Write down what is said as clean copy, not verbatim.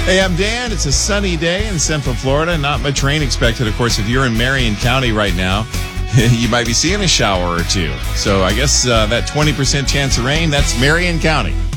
Hey, I'm Dan. It's a sunny day in Central Florida. Not much rain expected. Of course, if you're in Marion County right now, you might be seeing a shower or two. So I guess that 20% chance of rain, that's Marion County.